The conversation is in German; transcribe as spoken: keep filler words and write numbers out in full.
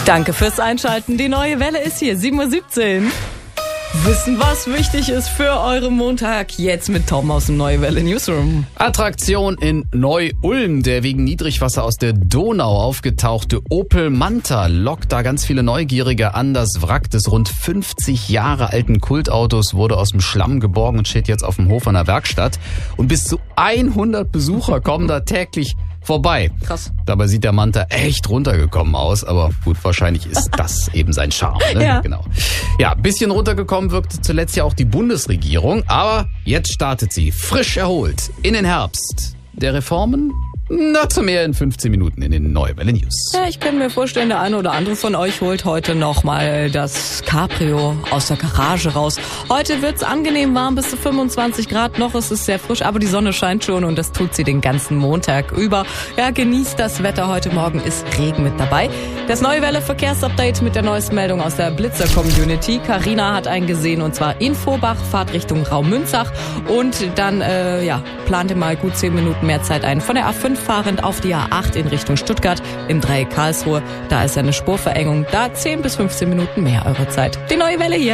Danke fürs Einschalten. Die neue Welle ist hier, sieben Uhr siebzehn. Wissen, was wichtig ist für euren Montag. Jetzt mit Tom aus dem Neue Welle Newsroom. Attraktion in Neu-Ulm. Der wegen Niedrigwasser aus der Donau aufgetauchte Opel Manta lockt da ganz viele Neugierige an. Das Wrack des rund fünfzig Jahre alten Kultautos wurde aus dem Schlamm geborgen und steht jetzt auf dem Hof einer Werkstatt. Und bis zu hundert Besucher kommen da täglich vorbei. Krass. Dabei sieht der Manta echt runtergekommen aus, aber gut, wahrscheinlich ist das eben sein Charme. Ne? Ja. Genau. Ja, ein bisschen runtergekommen wirkte zuletzt ja auch die Bundesregierung, aber jetzt startet sie frisch erholt in den Herbst der Reformen. Dazu mehr in fünfzehn Minuten in den Neue Welle News. Ja, ich kann mir vorstellen, der eine oder andere von euch holt heute nochmal das Cabrio aus der Garage raus. Heute wird's angenehm warm, bis zu fünfundzwanzig Grad. Noch ist es sehr frisch, aber die Sonne scheint schon und das tut sie den ganzen Montag über. Ja, genießt das Wetter. Heute Morgen ist Regen mit dabei. Das Neue Welle Verkehrsupdate mit der neuesten Meldung aus der Blitzer-Community. Carina hat einen gesehen und zwar in Vorbach, Fahrt Richtung Raum Münzach. Und dann, äh, ja, plante mal gut zehn Minuten mehr Zeit ein. Von der A fünf fahrend auf die A acht in Richtung Stuttgart im Dreieck Karlsruhe. Da ist eine Spurverengung. Da zehn bis fünfzehn Minuten mehr eure Zeit. Die Neue Welle hier.